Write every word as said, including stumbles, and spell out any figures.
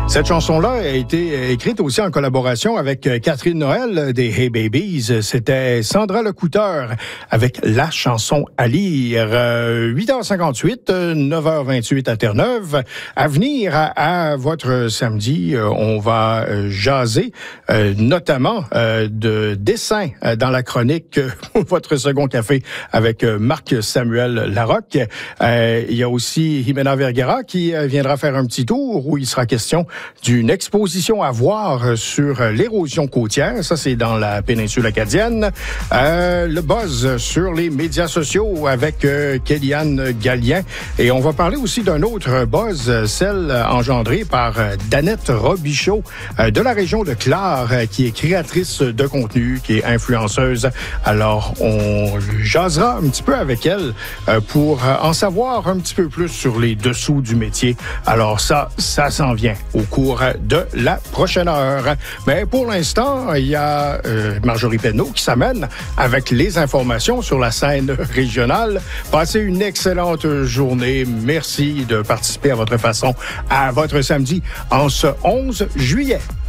Cette chanson-là a été écrite aussi en collaboration avec Catherine Noël des Hey Babies. C'était Sandra Lecouteur avec la chanson à lire. Euh, huit heures cinquante-huit, neuf heures vingt-huit à Terre-Neuve. À venir à, à votre samedi, euh, on va euh, jaser euh, notamment euh, de dessin euh, dans la chronique euh, Votre second café avec euh, Marc-Samuel Larocque. Euh, il y a aussi Jimena Vergara qui euh, viendra faire un petit tour où il sera question d'une exposition à voir sur l'érosion côtière. Ça, c'est dans la péninsule acadienne. Euh, le buzz sur les médias sociaux avec euh, Kellyanne Gallien. Et on va parler aussi d'un autre buzz, celle engendrée par Danette Robichaud euh, de la région de Clare, euh, qui est créatrice de contenu, qui est influenceuse. Alors, on jasera un petit peu avec elle euh, pour en savoir un petit peu plus sur les dessous du métier. Alors ça, ça s'en vient au cours de la prochaine heure. Mais pour l'instant, il y a euh, Marjorie Penneau qui s'amène avec les informations sur la scène régionale. Passez une excellente journée. Merci de participer à votre façon à votre samedi en ce onze juillet.